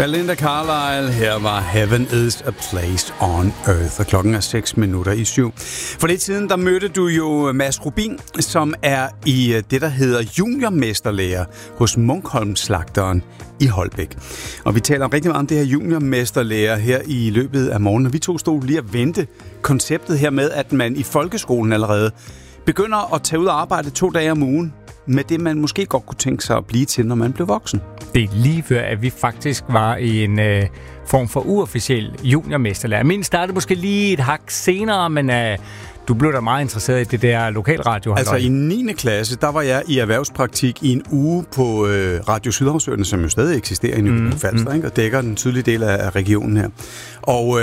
Belinda Carlisle, her var Heaven is a Place on Earth, og klokken er 6:07. For lidt siden, der mødte du jo Mads Rubin, som er i det, der hedder juniormesterlærer hos Munkholm-slagteren i Holbæk. Og vi taler rigtig meget om det her juniormesterlærer her i løbet af morgenen, og vi to stod lige at vente konceptet her med, at man i folkeskolen allerede begynder at tage ud og arbejde 2 dage om ugen med det, man måske godt kunne tænke sig at blive til, når man blev voksen. Det er lige før, at vi faktisk var i en form for uofficiel juniormesterlærer. Min startede måske lige et hak senere, men du blev da meget interesseret i det der lokalradio. Altså i 9. klasse, der var jeg i erhvervspraktik i en uge på Radio Sydhavsøerne, som jo stadig eksisterer i Nykøbing Falster, ikke? Og dækker den tydelige del af regionen her. Og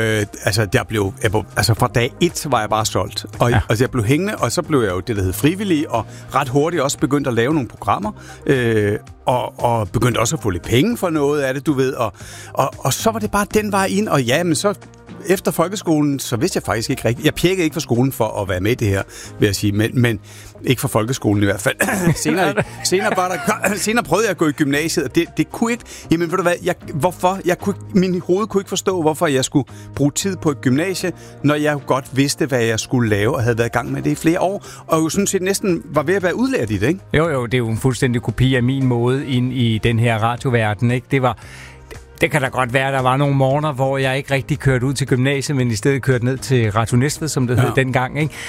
fra dag 1 var jeg bare solgt. Og altså, jeg blev hængende, og så blev jeg jo det, der hed frivillig, og ret hurtigt også begyndte at lave nogle programmer, og begyndte også at få lidt penge for noget af det, du ved. Og så var det bare den vej ind, og ja, men så efter folkeskolen, så vidste jeg faktisk ikke rigtigt. Jeg pjekkede ikke for skolen for at være med i det her, vil jeg sige, men ikke for folkeskolen i hvert fald. Senere prøvede jeg at gå i gymnasiet, og det kunne ikke. Jamen ved du hvad, min hoved kunne ikke forstå, hvorfor jeg skulle bruge tid på et gymnasie, når jeg godt vidste, hvad jeg skulle lave, og havde været i gang med det i flere år, og jo sådan set næsten var ved at være udlært i det, ikke? Jo, det er jo en fuldstændig kopi af min måde ind i den her radioverden, ikke? Det kan da godt være, at der var nogle morgener, hvor jeg ikke rigtig kørte ud til gymnasiet, men i stedet kørte ned til Radio Næstved, som det hed dengang. Ikke?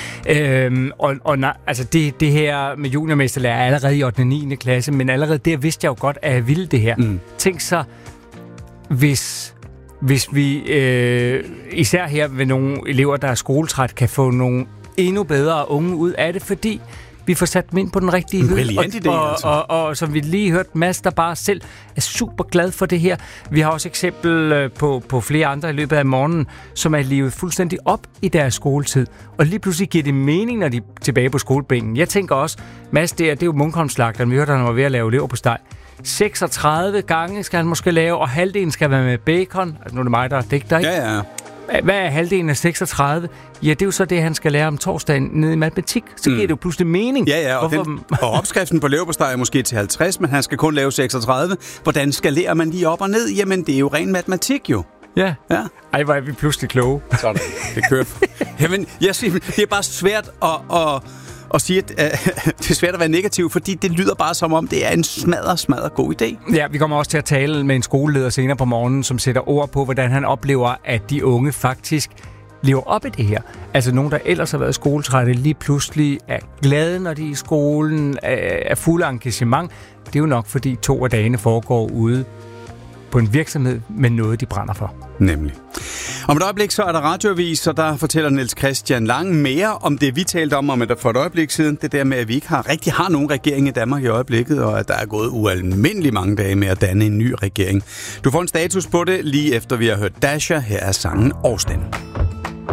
Altså det her med juniormesterlærer er allerede i 8. og 9. klasse, men allerede der vidste jeg jo godt, at jeg ville det her. Tænk så, hvis vi især her ved nogle elever, der er skoletræt, kan få nogle endnu bedre unge ud af det, fordi vi får sat dem ind på den rigtige hylde. Og som vi lige hørte, Mads, der bare selv er super glad for det her. Vi har også eksempel på flere andre i løbet af morgenen, som er levet fuldstændig op i deres skoletid. Og lige pludselig giver det mening, når de er tilbage på skolebænken. Jeg tænker også, Mads, det er jo Munkholm-slagteren. Vi hørte, han var ved at lave leverpostej. 36 gange skal han måske lave, og halvdelen skal være med bacon. Altså, nu er det mig, der er digter, ikke? Ja. Hvad er halvdelen af 36? Ja, det er jo så det, han skal lære om torsdagen nede i matematik. Så giver det jo pludselig mening. Ja, og opskriften på leverpostej er måske til 50, men han skal kun lave 36. Hvordan skalerer man lige op og ned? Jamen, det er jo ren matematik, jo. Ja. Ej, hvor er vi pludselig kloge. Sådan, det kører. Jamen, jeg siger, det er bare svært at sige, at det er svært at være negativ, fordi det lyder bare som om, det er en smadret god idé. Ja, vi kommer også til at tale med en skoleleder senere på morgenen, som sætter ord på, hvordan han oplever, at de unge faktisk lever op i det her. Altså nogen, der ellers har været skoletrætte, lige pludselig er glade, når de er i skolen, er fuld af engagement. Det er jo nok, fordi 2 af dagene foregår ude på en virksomhed med noget, de brænder for. Nemlig. Om et øjeblik så er der radioavis, og der fortæller Niels Christian Lange mere om det, vi talte om for et øjeblik siden. Det der med, at vi ikke har nogen regering i Danmark i øjeblikket, og at der er gået ualmindelig mange dage med at danne en ny regering. Du får en status på det lige efter vi har hørt Dasher. Her er sangen Årsten.